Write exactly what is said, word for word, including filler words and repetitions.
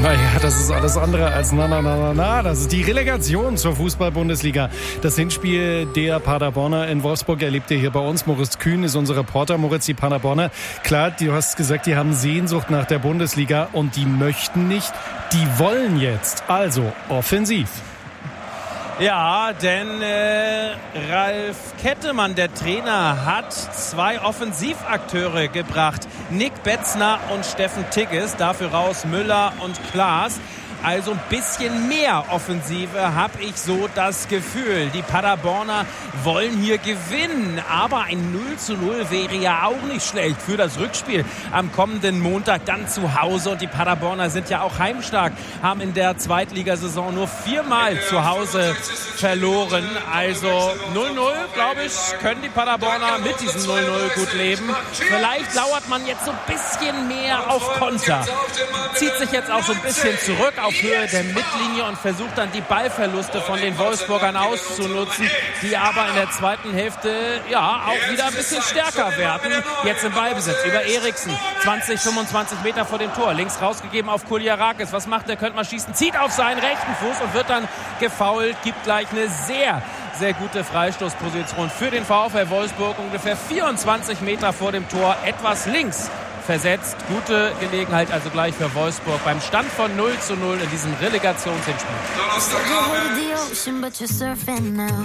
Naja, das ist alles andere als na, na, na, na, na. Das ist die Relegation zur Fußball-Bundesliga. Das Hinspiel der Paderborner in Wolfsburg erlebt ihr hier bei uns. Moritz Kühn ist unser Reporter. Moritz, die Paderborner, klar, du hast gesagt, die haben Sehnsucht nach der Bundesliga und die möchten nicht. Die wollen jetzt. Also offensiv. Ja, denn äh, Ralf Kettemann, der Trainer, hat zwei Offensivakteure gebracht. Nick Betzner und Steffen Tigges, dafür raus Müller und Klaas. Also ein bisschen mehr Offensive, habe ich so das Gefühl. Die Paderborner wollen hier gewinnen, aber ein null zu null wäre ja auch nicht schlecht für das Rückspiel am kommenden Montag dann zu Hause. Und die Paderborner sind ja auch heimstark, haben in der Zweitligasaison nur viermal zu Hause verloren. Also null null, glaube ich, können die Paderborner mit diesem null null gut leben. Vielleicht lauert man jetzt so ein bisschen mehr auf Konter. Zieht sich jetzt auch so ein bisschen zurück auf Höhe der Mittellinie und versucht dann die Ballverluste von den Wolfsburgern auszunutzen, die aber in der zweiten Hälfte ja auch wieder ein bisschen stärker werden. Jetzt im Ballbesitz über Eriksen, zwanzig, fünfundzwanzig Meter vor dem Tor, links rausgegeben auf Kuljarakis. Was macht der? Könnte man schießen, zieht auf seinen rechten Fuß und wird dann gefoult, gibt gleich eine sehr sehr gute Freistoßposition für den VfL Wolfsburg, ungefähr vierundzwanzig Meter vor dem Tor, etwas links versetzt. Gute Gelegenheit also gleich für Wolfsburg beim Stand von null zu null in diesem Relegationshinspiel.